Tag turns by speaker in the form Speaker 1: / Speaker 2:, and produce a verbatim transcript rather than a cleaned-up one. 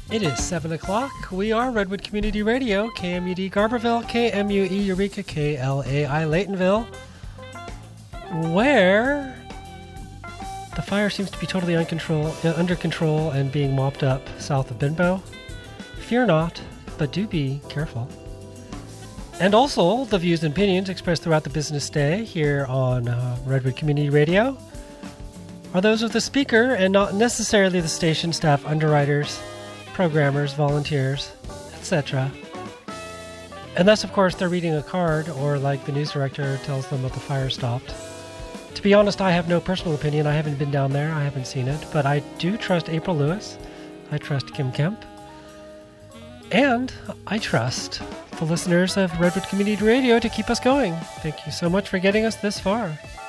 Speaker 1: It is seven o'clock. We are Redwood Community Radio, K M U D Garberville, K M U E Eureka, K L A I Laytonville, where the fire seems to be totally uncontrol, uh, under control and being mopped up south of Benbow. Fear not, but do be careful. And also, the views and opinions expressed throughout the business day here on uh, Redwood Community Radio are those of the speaker and not necessarily the station staff, underwriters, programmers, volunteers, et cetera. Unless, of course, they're reading a card or like the news director tells them that the fire stopped. To be honest, I have no personal opinion. I haven't been down there. I haven't seen it. But I do trust April Lewis. I trust Kim Kemp. And I trust the listeners of Redwood Community Radio to keep us going. Thank you so much for getting us this far.